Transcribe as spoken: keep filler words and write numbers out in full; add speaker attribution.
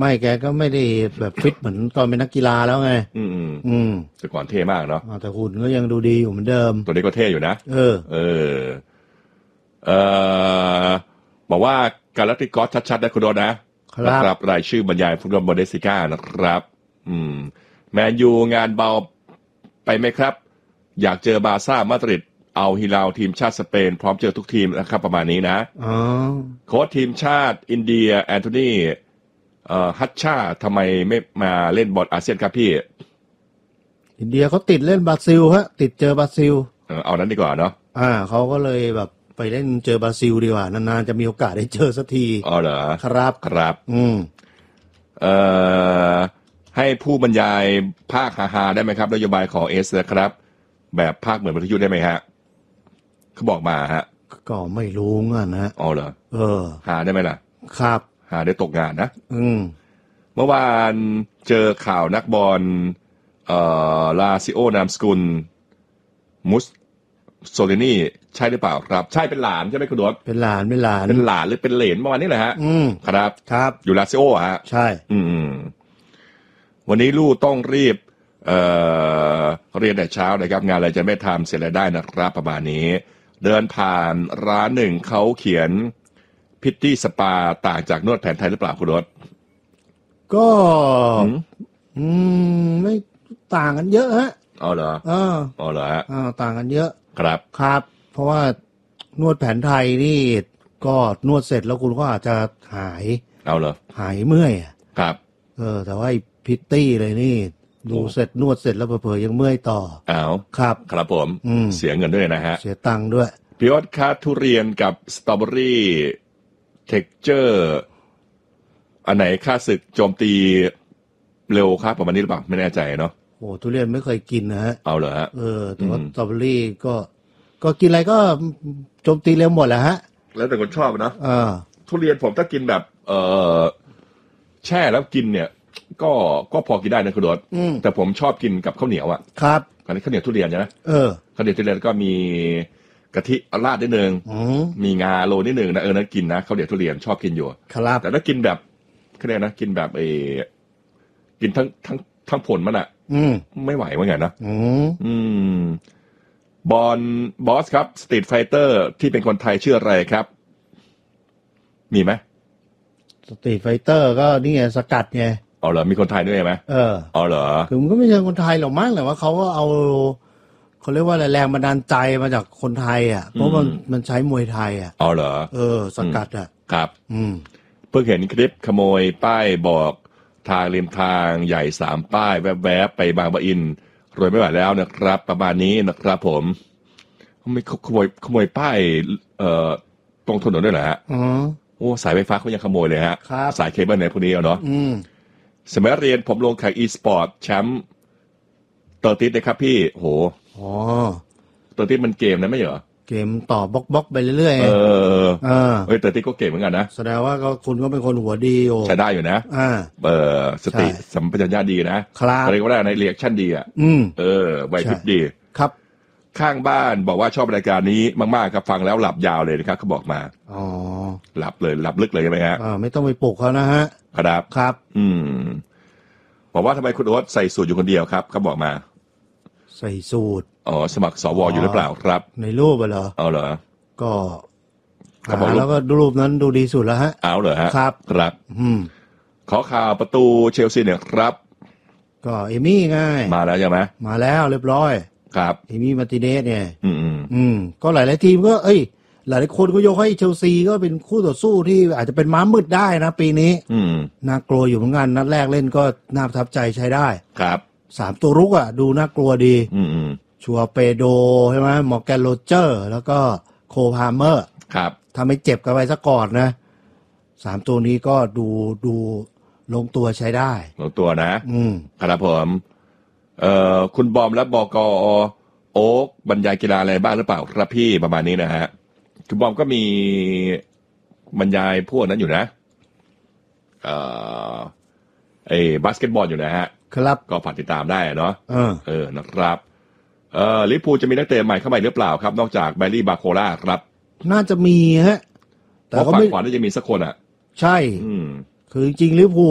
Speaker 1: ไม่แกก็ไม่ได้แบบฟิตเหมือนตอนเป็นนักกีฬาแล้วไง
Speaker 2: อืม
Speaker 1: อืม
Speaker 2: แต่ก่อนเท่มากเนาะ
Speaker 1: แต่หุ่นก็ยังดูดีอยู่เหมือนเดิม
Speaker 2: ตัวนี้ก็เท่อยู่นะ
Speaker 1: เออ
Speaker 2: เออเออบอกว่าการัติกอสชัดๆนะคุณโดนนะครับรายชื่อบรรยายฟุตบอลบูนเดสลิก้านะครับอืมแมนยูงานเบาไปไหมครับอยากเจอบาร์ซ่ามาดริดเอาฮิลาลทีมชาติสเปนพร้อมเจอทุกทีมนะครับประมาณนี้นะ
Speaker 1: อ๋อ
Speaker 2: โค้ชทีมชาติอินเดียแอนโทนีเอ่อฮัตชาทำไมไม่มาเล่นบอลอาเซียนครับพี่
Speaker 1: อินเดียเขาติดเล่นบราซิลฮะติดเจอบราซิล
Speaker 2: เออเอานั้นดีกว่าเนาะ
Speaker 1: อ่าเขาก็เลยแบบไปเล่นเจอบราซิลดีกว่านานๆจะมีโอกาสได้เจอสักที
Speaker 2: อ๋อเหรอ
Speaker 1: ครับ
Speaker 2: ครับ
Speaker 1: อืม
Speaker 2: เอ่อให้ผู้บรรยายภาคฮาๆได้ไหมครับนโยบายของเอสนะครับแบบภาคเหมือนวิทยุได้ไหมฮะเขาบอกมาฮะ
Speaker 1: ก็ไม่รู้งั้นนะ
Speaker 2: อ๋อเหรอ
Speaker 1: เออ
Speaker 2: หาได้ไหมล่ะ
Speaker 1: ครับ
Speaker 2: หาได้ตกงานนะ
Speaker 1: อืม
Speaker 2: เมื่อวานเจอข่าวนักบอลเอ่อลาซิโอนามสกุลมุสโซลินีใช่หรือเปล่าครับใช่เป็นหลานใช่ไหมคุณดว
Speaker 1: เป็นหลานเป็นหลาน
Speaker 2: เป็นหลานหรือเป็นเหลนเมื่อวานนี้แหละฮะ
Speaker 1: อืม
Speaker 2: ครับ
Speaker 1: ครับ
Speaker 2: อยู่ลาซิโอฮะ
Speaker 1: ใช่
Speaker 2: อืมวันนี้ลูกต้องรีบเอ่อเรียนแต่เช้านะครับงานอะไรจะไม่ทำเสร็จแล้วได้นะครับประมาณนี้เดินผ่านร้านหนึ่งเขาเขียนพิตตี้สปาต่างจากนวดแผนไทยหรือเปล่าคุณรถ
Speaker 1: ก็อืมไม่ต่างกันเยอะฮะ
Speaker 2: อ๋อเหรอ
Speaker 1: อ๋อ
Speaker 2: อ๋อเหรอฮะ
Speaker 1: อ่าต่างกันเยอะ
Speaker 2: ครับ
Speaker 1: ครับเพราะว่านวดแผนไทยนี่ก็นวดเสร็จแล้วคุณก็อาจจะหาย
Speaker 2: เอาเหรอ
Speaker 1: หายเมื่อย
Speaker 2: ครับ
Speaker 1: เออแต่ว่าพิตตี้เลยนี่ดูเสร็จนวดเสร็จแล้วเผลอๆยังเมื่อยต่อ
Speaker 2: อ้าว
Speaker 1: ครับ
Speaker 2: ครับผมเสียเงินด้วยนะฮะ
Speaker 1: เสียตังค์ด้วย
Speaker 2: พี่ออสคาทุเรียนกับสตรอเบอรี่เท็กเจอร์อันไหนค่าศึกโจมตีเร็วครับประมาณนี้หรือเปล่าไม่แน่ใจเนาะ
Speaker 1: โอ้ทุเรียนไม่เคยกินนะฮะ
Speaker 2: เอาเหรอฮะ
Speaker 1: เออแต่ว่าสตรอเบอรี่ก็ก็กินอะไรก็โจมตีเร็วหมดแหละฮะ
Speaker 2: แล้วแต่คนชอบเนาะ
Speaker 1: เออ
Speaker 2: ทุเรียนผมถ้ากินแบบเออแช่แล้วกินเนี่ยก็ก็พอกินได้นะคุณโดดแต่ผมชอบกินกับข้าวเหนียวอ่ะ
Speaker 1: ครับ
Speaker 2: อันนี้ข้าวเหนียวทุเรียนใช่ไหม
Speaker 1: เออ
Speaker 2: ข้าวเหนียวทุเรียนก็มีกะทิราดนิดนึงมีงาโรยนิดนึงนะเออนั้นกินนะข้าวเหนียวทุเรียนชอบกินอยู่
Speaker 1: ครับ
Speaker 2: แต่ถ้ากินแบบเขาเรียกนะกินแบบเอกินทั้งทั้งทั้งผลมันอ่ะไม่ไหวเหมือนกันนะอืมบอลบอสครับสตรีทไฟเตอร์ที่เป็นคนไทยชื่ออะไรครับมีไหม
Speaker 1: สตรีทไฟเตอร์ก็นี่ไงสกัดไง
Speaker 2: อ๋อเหรอมีคนไทยด้วยไหม
Speaker 1: เออ
Speaker 2: อ๋อเหรอ
Speaker 1: คือมันก็ไม่ใช่คนไทยหรอกมั้งแต่ว่าเขาก็เอาเขาเรียกว่าอะไรแรงบันดาลใจมาจากคนไทยอ่ะเพราะมันมันใช้มวยไทยอ่ะ
Speaker 2: อ๋อเหรอ
Speaker 1: เออสกัดอ่ะ
Speaker 2: ครับ
Speaker 1: อืม
Speaker 2: เพิ่งเห็นคลิปขโมยป้ายบอกทางริมทางใหญ่สามป้ายแวบๆไปบางปะอินรวยไม่ไหวแล้วนะครับประมาณนี้นะครับผมไม่ขโมยขโมยป้ายเอ่อตรงถนนด้วยเหรอฮะ
Speaker 1: อ๋อ
Speaker 2: โอ้สายไฟฟ้าเขายังขโมยเลยฮะสายเคเบิลไหนพวกนี้เอาเนาะสมัยเรียนผมลงแข่งอีสปอร์ตแชมป์เตอร์ติสนะครับพี่โห
Speaker 1: อ๋อ
Speaker 2: เตอร์ติสมันเกมนะไม่เหรอ
Speaker 1: เกมต่อบล็อกบล็อกไปเรื่อยๆ
Speaker 2: เออ
Speaker 1: เออ
Speaker 2: เฮ้ยเตอร์ติสก็เก่งเหมือนกันนะ
Speaker 1: แสดงว่าก็คุณก็เป็นคนหัวดีโอ้
Speaker 2: ใช้ได้อยู่นะ
Speaker 1: อ่า
Speaker 2: เออสติสัมปชัญญะดีนะครับอะไรก็ได้ในเรีแอคชั่นดีอ่ะเออไหวพริบดี
Speaker 1: ครับ
Speaker 2: ข้างบ้านบอกว่าชอบรายการนี้มากๆครับฟังแล้วหลับยาวเลยนะครับเขาบอกมา
Speaker 1: อ๋อ
Speaker 2: หลับเลยหลับลึกเลยใช่ไหมฮะ
Speaker 1: อ่าไม่ต้องไปปลุกเขานะฮะ
Speaker 2: ครับ
Speaker 1: ครับ
Speaker 2: อืมบอกว่าทำไมคุณโอ๊ตใส่สูทอยู่คนเดียวครับเขาบอกมา
Speaker 1: ใส่สูท
Speaker 2: อ๋อสมัครสวอยู่หรือเปล่าครับ
Speaker 1: ในรูปเหรอ
Speaker 2: เอาเหรอ
Speaker 1: ก็หาแล้วก็ดูรูปนั้นดูดีสุดแล้วฮะ
Speaker 2: เอาเหรอฮะ
Speaker 1: ครับ
Speaker 2: ครับ
Speaker 1: อืม
Speaker 2: ขอข่าวประตูเชลซีเนี่ยครับ
Speaker 1: ก็เอมี่ง่าย
Speaker 2: มาแล้วใช่ไหม
Speaker 1: มาแล้วเรียบร้อย
Speaker 2: ครับ
Speaker 1: เอมี่มาร์ติเนสเนี่ย
Speaker 2: อืมอืม
Speaker 1: อืมก็หลายๆทีมก็เอ้ยหลายๆคนก็ยกให้เชลซีก็เป็นคู่ต่อสู้ที่อาจจะเป็นม้ามืดได้นะปีนี้
Speaker 2: อืม
Speaker 1: น่ากลัวอยู่เหมือนกันนัดแรกเล่นก็น่าประทับใจใช้ได้
Speaker 2: ครับ
Speaker 1: สามตัวรุกอ่ะดูน่ากลัวดี
Speaker 2: อืมอืม
Speaker 1: ชัวเปโดใช่ไหมมอร์แกนโรเจอร์แล้วก็โคพาเมอร์
Speaker 2: ครับ
Speaker 1: ถ้าไม่เจ็บกันไปซะก่อนนะสามตัวนี้ก็ดูดูลงตัวใช้ได้
Speaker 2: ลงตัวนะ
Speaker 1: อืม
Speaker 2: ครับผมเอ่อคุณบอมและบกโอ๊กบรรยายกีฬาอะไรบ้างหรือเปล่าครับพี่ประมาณนี้นะฮะคุณบอมก็มีบรรยายพวกนั้นอยู่นะเอ่อไอ้บาสเกตบอลอยู่นะฮะ
Speaker 1: ครับ
Speaker 2: ก็ฝากติดตามได้เนาะ
Speaker 1: เออ
Speaker 2: เออนะครับเอ่อลิเวอร์พูลจะมีนักเตะใหม่เข้ามาหรือเปล่าครับนอกจากแบร์รี่บาโคล่าครับ
Speaker 1: น่าจะมีฮะ
Speaker 2: แต่ก็ไม่ขวาน่าจะมีสักคนอ่ะ
Speaker 1: ใช่
Speaker 2: อืม
Speaker 1: คือจริงลิเวอร์พูล